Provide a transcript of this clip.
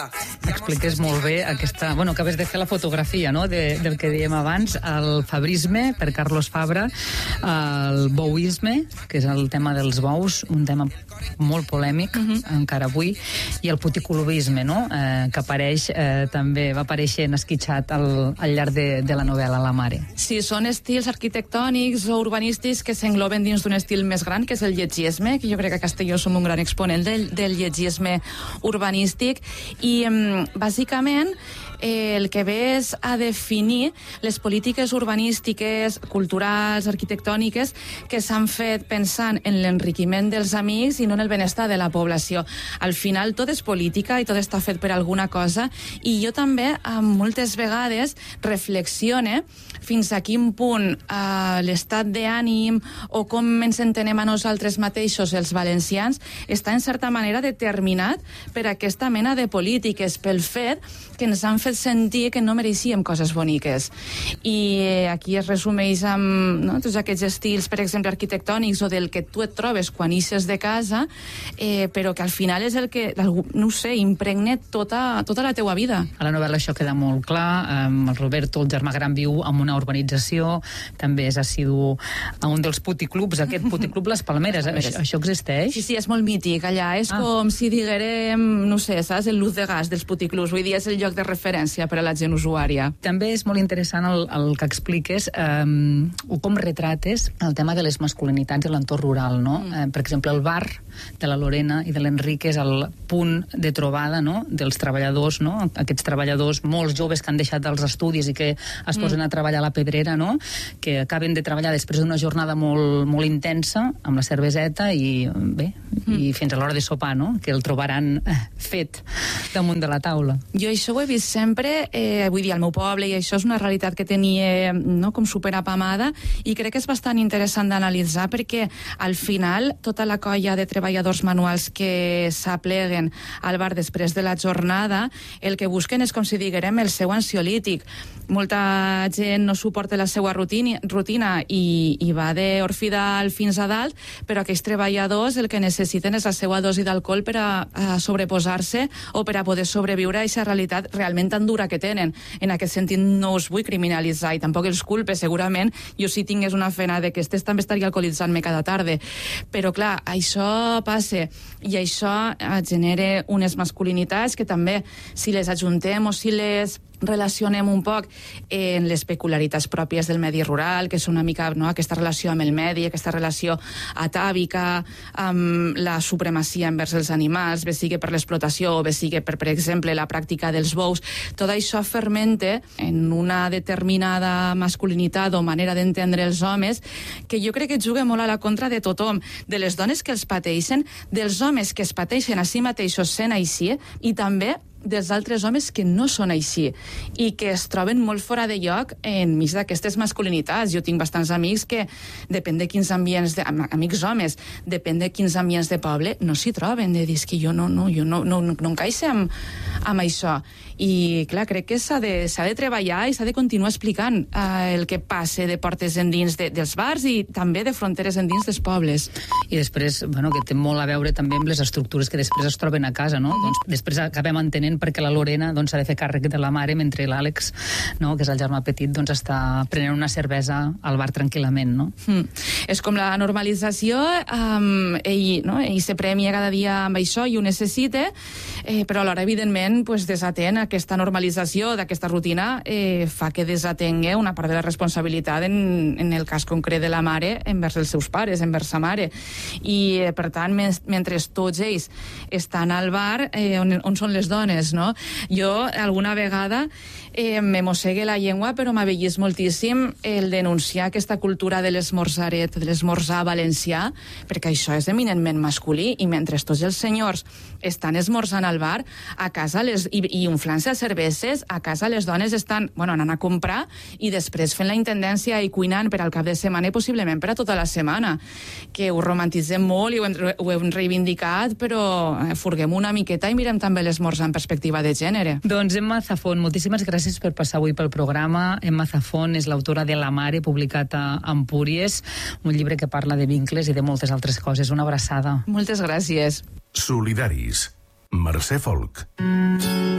Expliques molt bé aquesta... Bueno, acabes de fer la fotografia, no?, del que dèiem abans, el fabrisme, per Carlos Fabra, el bouisme, que és el tema dels bous, un tema molt polèmic, encara avui, i el puticolovisme, no?, que apareix, també va aparèixer esquitxat al llarg de la novel·la La Mare. Sí, són estils arquitectònics o urbanístics que s'engloben dins d'un estil més gran, que és el lletgisme, que jo crec que a Castelló som un gran exponent del lletgisme urbanístic, i bàsicament el que ve és a definir les polítiques urbanístiques, culturals, arquitectòniques que s'han fet pensant en l'enriquiment dels amics i no en el benestar de la població. Al final tot és política i tot està fet per alguna cosa, i jo també moltes vegades reflexione fins a quin punt l'estat d'ànim o com ens entenem a nosaltres mateixos, els valencians, està en certa manera determinat per aquesta mena de polítiques, pel fet que ens han fet sentir que no mereixíem coses boniques. I aquí es resumeix amb tots aquests estils, per exemple, arquitectònics o del que tu et trobes quan ixes de casa, però que al final és el que, no ho sé, impregna tota la teua vida. A la novel·la això queda molt clar. El Roberto, el germà gran, viu en una urbanització, també és assidu a un dels puticlubs, aquest puticlub Les Palmeres. Això existeix? Sí, és molt mític allà. És com si diguérem, no sé, saps, el Luz de Gas dels puticlubs. Vull dir, és el lloc de referència per a la gent usuària. També és molt interessant el que expliques o com retrates el tema de les masculinitats i l'entorn rural, no? Per exemple, el bar de la Lorena i de l'Enric és el punt de trobada, no?, dels treballadors, no?, aquests treballadors, molts joves que han deixat els estudis i que es posen a treballar a la pedrera, no?, que acaben de treballar després d'una jornada molt, molt intensa, amb la cerveseta i fins a l'hora de sopar, no?, que el trobaran fet damunt de la taula. Jo això ho he vist sempre, vull dir, al meu poble, i això és una realitat que tenia, no?, com superapamada, i crec que és bastant interessant d'analitzar, perquè al final tota la colla de treballadors manuals que s'apleguen al bar després de la jornada, el que busquen és, com si diguérem, el seu ansiolític. Molta gent no suporta la seva rutina i va d'Orfidal fins a dalt, però aquells treballadors el que necessiten és la seva dosi d'alcohol per a sobreposar-se o per a poder sobreviure a aquesta realitat realment tan dura que tenen. En aquest sentit no us vull criminalitzar i tampoc els culpe, segurament jo si tingués una feina d'aquestes també estaria alcoholitzant-me cada tarda, però clar, això passa i això genera unes masculinitats que també, si les ajuntem o si les relacionem un poc en les peculiaritats pròpies del medi rural, que és una mica, no?, aquesta relació amb el medi, aquesta relació atàvica, amb la supremacia envers els animals, bé sigui per l'explotació o bé sigui per exemple, la pràctica dels bous. Tot això fermenta en una determinada masculinitat o manera d'entendre els homes que jo crec que juga molt a la contra de tothom, de les dones que els pateixen, dels homes que es pateixen a si mateixos sent així i també dels altres homes que no són així i que es troben molt fora de lloc enmig d'aquestes masculinitats. Jo tinc bastants amics que, depèn de quins ambients, amics homes, depèn de quins ambients de poble, no s'hi troben, de dir que jo no encaixe amb això. I, clar, crec que s'ha de treballar i s'ha de continuar explicant el que passa de portes endins dels bars i també de fronteres endins dels pobles. I després, bueno, que té molt a veure també amb les estructures que després es troben a casa, no? Doncs després acabem entenent perquè la Lorena doncs, s'ha de fer càrrec de la mare mentre l'Àlex, no, que és el germà petit, doncs, està prenent una cervesa al bar tranquil·lament, no? És com la normalització, ell se premia cada dia amb això i ho necessita, però alhora, evidentment, pues, desatén aquesta normalització d'aquesta rutina fa que desatengue una part de la responsabilitat en el cas concret de la mare envers els seus pares, envers sa mare. I, per tant, mentre tots ells estan al bar, on són les dones, no? Jo alguna vegada me mossegue la llengua, però m'avellis moltíssim el denunciar aquesta cultura de l'esmorzaret, de l'esmorzar valencià, perquè això és eminentment masculí, i mentre tots els senyors estan esmorzant al bar, a casa i inflant-se a cerveses, a casa les dones estan, anant a comprar i després fent la intendència i cuinant per al cap de setmana i possiblement per a tota la setmana, que ho romantitzem molt i ho hem reivindicat, però furguem una miqueta i mirem també l'esmorzar en perspectiva de gènere. Doncs Emma Zafón, moltíssimes gràcies per passar avui pel programa. Emma Zafón és l'autora de La Mare, publicat a Empúries, un llibre que parla de vincles i de moltes altres coses. Una abraçada. Moltes gràcies. Solidaris. Mercè Folk.